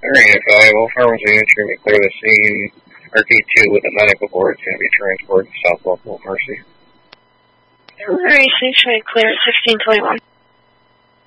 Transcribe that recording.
5, all pharmacy units are going to be clear the scene. RT2 with a medical board is going to be transported to South Local Mercy. Alright, sanctuary clear at 1621.